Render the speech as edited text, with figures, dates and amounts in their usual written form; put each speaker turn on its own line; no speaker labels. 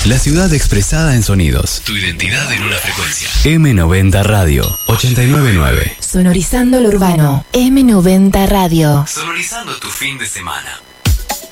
La ciudad expresada en sonidos. Tu identidad en una frecuencia. M90 Radio 899.
Sonorizando lo urbano. M90 Radio.
Sonorizando tu fin de semana.